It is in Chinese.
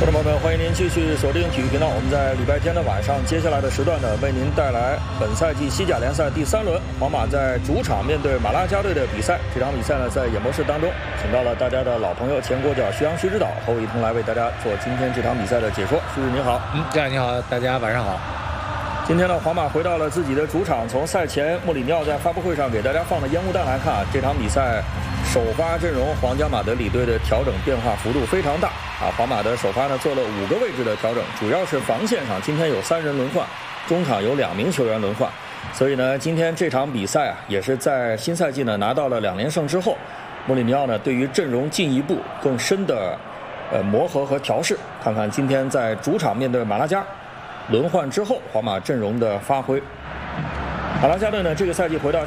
众朋友们，欢迎您继续锁定体育频道。我们在礼拜天的晚上，接下来的时段呢，为您带来本赛季西甲联赛第3轮，皇马在主场面对马拉加队的比赛。这场比赛呢，在演播室当中，请到了大家的老朋友前国脚徐阳徐指导和我一同来为大家做今天这场比赛的解说。徐指你好。 这样你好，大家晚上好。 今天呢，皇马回到了自己的主场。从赛前穆里尼奥在发布会上给大家放的烟雾弹来看，这场比赛首发阵容皇家马德里队的调整变化幅度非常大啊！皇马的首发呢做了5个位置的调整，主要是防线上，今天有3人轮换，中场有2名球员轮换。所以呢，今天这场比赛啊，也是在新赛季呢拿到了2连胜之后，穆里尼奥呢对于阵容进一步更深的磨合和调试，看看今天在主场面对马拉加轮换之后，皇马阵容的发挥。马拉加队呢，这个赛季回到